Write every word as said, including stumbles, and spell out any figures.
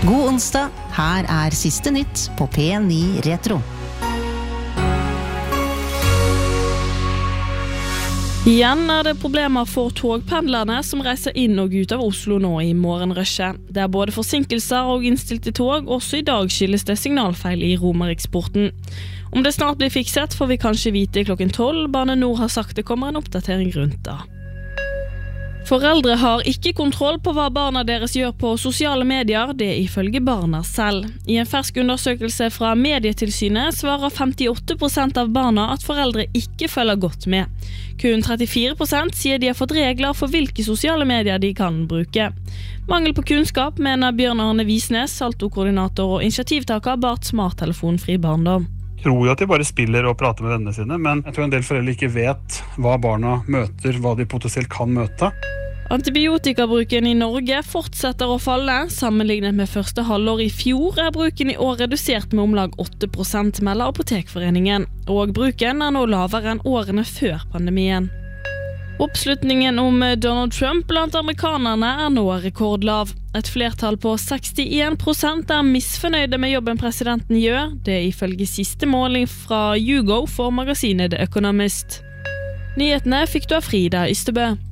God onsdag, her er siste nytt på P ni Retro. Igjen er det problemer for togpendlerne som reiser inn og ut av Oslo nå i morgenrushet. Det er både forsinkelser og innstilte tog, også i dag skyldes det signalfeil i Romeriksporten. Om det snart blir fikset får vi kanskje vite klokken tolv. Bane Nor har sagt det kommer en oppdatering rundt da. Foreldre har ikke kontroll på hva barna deres gjør på sosiale medier, det ifølge barna selv. I en fersk undersøkelse fra Medietilsynet svarer femtiåtte prosent av barna at foreldre ikke følger godt med. Kun trettifire prosent sier de har fått regler for hvilke sosiale medier de kan bruke. Mangel på kunnskap, mener Bjørn Arne Visnes, Salto-koordinator og initiativtaker bak smarttelefonfri barndom. Jeg tror jo at de bare spiller og prater med vennene sine, men jeg tror en del foreldre ikke vet hva barna møter, hva de potensielt kan møte. Antibiotikabruken i Norge fortsetter å falle. Sammenlignet med første halvår i fjor er bruken i år redusert med om lag åtte prosent, melder Apotekforeningen. Og bruken er nå lavere enn årene før pandemien. Oppslutningen om Donald Trump blant amerikanerne er nå rekordlav. Et flertall på sekstien prosent er misfornøyde med jobben presidenten gjør, det ifølge siste måling fra YouGo for magasinet The Economist. Nyhetene fikk du av Frida Ystebø.